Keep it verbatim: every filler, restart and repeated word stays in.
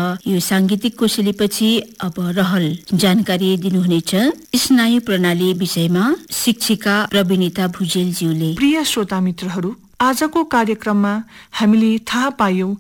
यो सांगीतिक कोसेलीपछि अब रहल जानकारी दिनुहुनेछ स्नायु प्रणाली विषयमा शिक्षिका प्रविनिता भुजेलज्यूले। प्रिय श्रोता मित्रहरू, आजको कार्यक्रममा हामीले थाहा पायौं